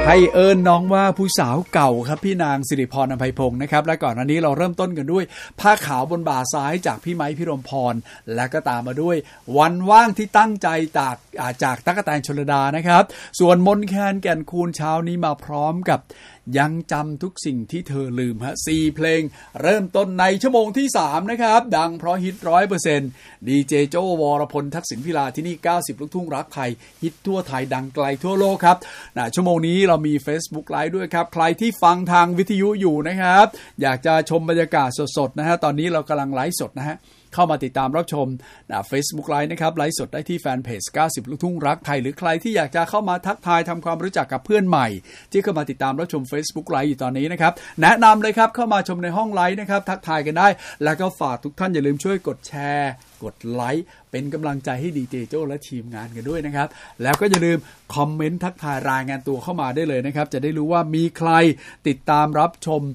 ให้เอิญน้องว่าผู้สาวเก่าครับพี่นางสิริพรอภัยพงศ์นะครับและก่อนหน้านี้เราเริ่มต้นกันด้วยผ้าขาวบนบ่าซ้ายจากพี่ไม้พิรมพรและก็ตามมาด้วยวันว่างที่ตั้งใจจากตั๊กแตนชลดานะครับส่วนมนแคนแก่นคูณเช้านี้มาพร้อมกับยังจำทุกสิ่งที่เธอลืมฮะ4เพลงเริ่มต้นในชั่วโมงที่3นะครับดังเพราะฮิต 100% ดีเจโจวรพลทักษิณพิลาที่นี่90ลูกทุ่งรักไทยฮิตทั่วไทยดังไกลทั่วโลกครับชั่วโมงนี้เรามี Facebook Live ด้วยครับใครที่ฟังทางวิทยุอยู่นะครับอยากจะชมบรรยากาศสดๆนะฮะตอนนี้เรากำลังไลฟ์สดนะฮะเข้ามาติดตามรับชมFacebook Live นะครับไลฟ์สดได้ที่แฟนเพจ90ลูกทุ่งรักไทยหรือใครที่อยากจะเข้ามาทักทายทำความรู้จักกับเพื่อนใหม่ที่เข้ามาติดตามรับชม Facebook Live อยู่ตอนนี้นะครับแนะนำเลยครับเข้ามาชมในห้องไลฟ์นะครับทักทายกันได้แล้วก็ฝากทุกท่านอย่าลืมช่วยกดแชร์กดไลค์เป็นกำลังใจให้ดีเจโจ้และทีมงานกันด้วยนะครับแล้วก็อย่าลืมคอมเมนต์ทักทายรายงานตัวเข้ามาได้เลยนะครับจะได้รู้ว่ามีใครติดตามรับชม